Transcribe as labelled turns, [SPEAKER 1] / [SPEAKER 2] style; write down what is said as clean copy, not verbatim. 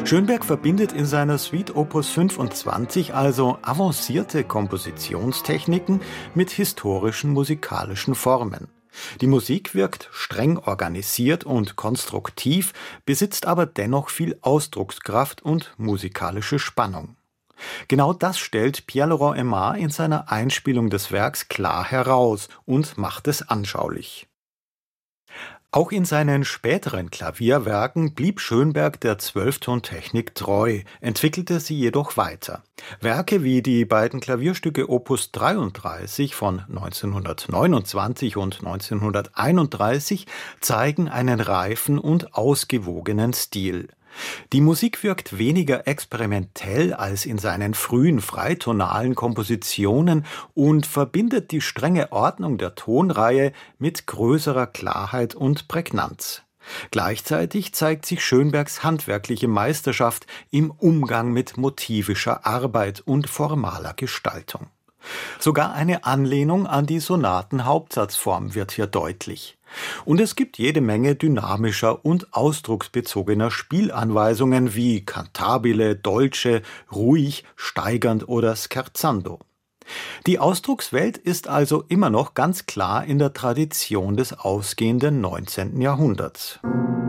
[SPEAKER 1] Schönberg verbindet in seiner Suite Opus 25 also avancierte Kompositionstechniken mit historischen musikalischen Formen. Die Musik wirkt streng organisiert und konstruktiv, besitzt aber dennoch viel Ausdruckskraft und musikalische Spannung. Genau das stellt Pierre-Laurent Aimard in seiner Einspielung des Werks klar heraus und macht es anschaulich. Auch in seinen späteren Klavierwerken blieb Schönberg der Zwölftontechnik treu, entwickelte sie jedoch weiter. Werke wie die beiden Klavierstücke Opus 33 von 1929 und 1931 zeigen einen reifen und ausgewogenen Stil. Die Musik wirkt weniger experimentell als in seinen frühen freitonalen Kompositionen und verbindet die strenge Ordnung der Tonreihe mit größerer Klarheit und Prägnanz. Gleichzeitig zeigt sich Schönbergs handwerkliche Meisterschaft im Umgang mit motivischer Arbeit und formaler Gestaltung. Sogar eine Anlehnung an die Sonatenhauptsatzform wird hier deutlich. Und es gibt jede Menge dynamischer und ausdrucksbezogener Spielanweisungen wie Cantabile, Dolce, ruhig, steigernd oder scherzando. Die Ausdruckswelt ist also immer noch ganz klar in der Tradition des ausgehenden 19. Jahrhunderts.